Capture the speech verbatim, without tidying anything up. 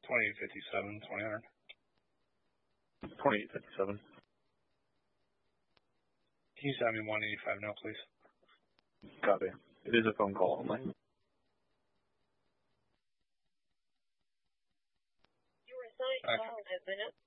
twenty-eight fifty-seven, twenty hundred. twenty-eight fifty-seven. Can you send me one eighty-five now, please? Copy. It is a phone call only. Your assigned call has been up.